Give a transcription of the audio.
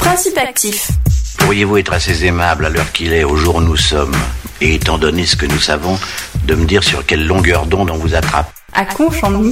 Principe actif. Pourriez-vous être assez aimable à l'heure qu'il est, au jour où nous sommes, et étant donné ce que nous savons, de me dire sur quelle longueur d'onde on vous attrape? À Conche en